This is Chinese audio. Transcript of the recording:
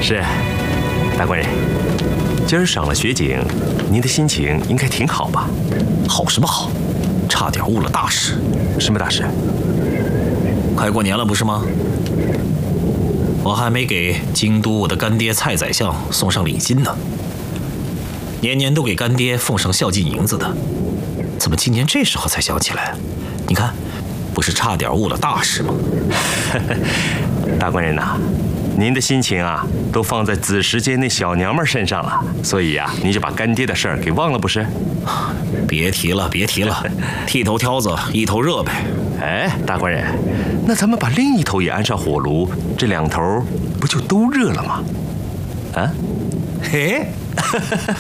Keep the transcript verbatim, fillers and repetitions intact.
是，大官人，今儿赏了雪景，您的心情应该挺好吧？ 好什么好？差点误了大事。 什么大事？ 快过年了，不是吗？我还没给京都我的干爹蔡宰相送上礼金呢。年年都给干爹奉上孝敬银子的，怎么今年这时候才想起来？你看，不是差点误了大事吗？ 大官人呐、啊，您的心情啊，都放在子时间那小娘们身上了，所以呀、啊，您就把干爹的事儿给忘了，不是？ 别提了，别提了，剃头挑子一头热呗。 哎，大官人，那咱们把另一头也安上火炉，这两头不就都热了吗？啊？ 嘿。